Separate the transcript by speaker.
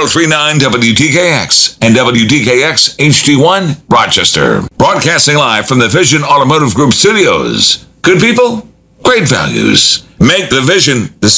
Speaker 1: 1039 WTKX and WTKX HD1 Rochester. Broadcasting live from the Vision Automotive Group studios. Good people, great values. Make the Vision the